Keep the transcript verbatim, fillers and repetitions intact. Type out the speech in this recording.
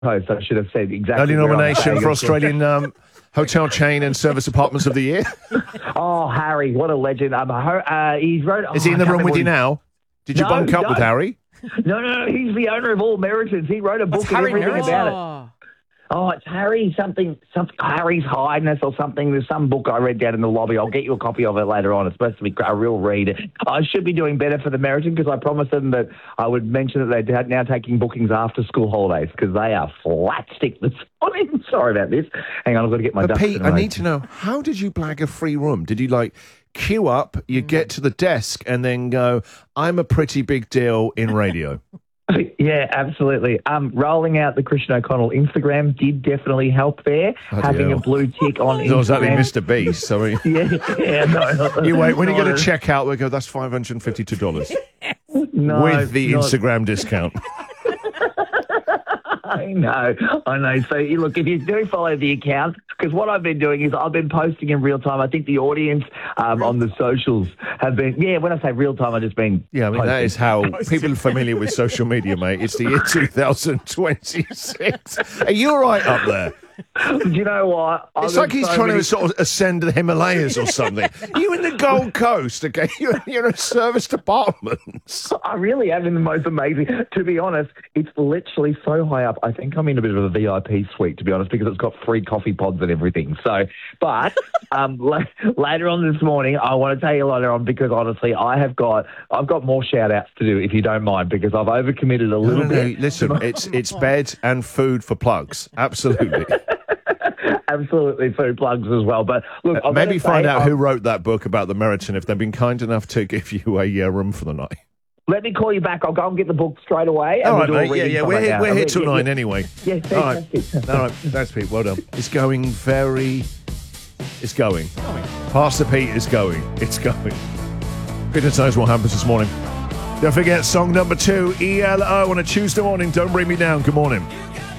post. I should have said exactly. Early where I'm nomination staying. for Australian um, Hotel Chain and Service Apartments of the Year. Oh, Harry, what a legend! Um, uh, he's wrote. Is oh, he in the I can't room with you remember now? Did you No, bunk up no. with Harry? No, no, no. He's the owner of all Meritons. He wrote a book What's and Harry everything Meriton? about it. Oh. Oh, it's Harry something, something Harry's Highness or something. There's some book I read down in the lobby. I'll get you a copy of it later on. It's supposed to be a real read. I should be doing better for the Meriton because I promised them that I would mention that they're now taking bookings after school holidays because they are flat stick this morning. Sorry about this. Hang on, I've got to get my But ducks Pete, in a I row. need to know, how did you blag a free room? Did you, like, queue up, you get to the desk, and then go, I'm a pretty big deal in radio? Yeah, absolutely. Um, rolling out the Christian O'Connell Instagram did definitely help there. Bloody Having hell. a blue tick on Instagram. That was only Mister Beast. Sorry. Yeah, yeah, no. You wait, when you not get a a- check out, we go, that's five hundred fifty-two dollars. no, with the not- Instagram discount. I know, I know. So, you look, if you do follow the account, because what I've been doing is I've been posting in real time. I think the audience um, on the socials have been, yeah, when I say real time, I've just been Yeah, I mean, that posting. is how people are familiar with social media, mate. It's the year two thousand twenty-six. Are you all right up there? Do you know what? I've It's got like he's so trying many- to sort of ascend the Himalayas or something. You in the Gold Coast, okay? You're, you're in service departments. I really am in the most amazing. To be honest, it's literally so high up. I think I'm in a bit of a V I P suite, to be honest, because it's got free coffee pods and everything. So, but um, la- later on this morning, I want to tell you later on because honestly, I have got I've got more shout outs to do if you don't mind because I've overcommitted a No, little no, no. bit. Listen, it's it's bed and food for plugs. Absolutely. Absolutely, food plugs as well. But look, I've Maybe gotta find say, out I've- who wrote that book about the Meriton if they've been kind enough to give you a uh, room for the night. Let me call you back. I'll go and get the book straight away. And All right, we'll do a mate. Yeah, reading yeah. from We're right here, now. we're Okay, here till yeah, nine yeah. anyway. Yeah, All right. fantastic. All right. That's Pete. Well done. It's going very... It's going. Pastor Pete is going. It's going. Goodness knows what happens this morning. Don't forget, song number two, E L O on a Tuesday morning. Don't Bring Me Down. Good morning.